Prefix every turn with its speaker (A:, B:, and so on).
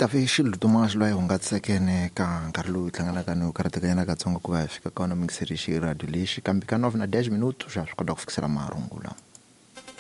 A: ta ve xilo Thomas loyi u nga tsekene ka nkarhi lowu hlanganaka ni karata ka yena katsongo ku va ya fika ka wona mixerishe radio lexi kambe ka 9 na 10 minutos xa swi kota ku fikisela marungu lawa.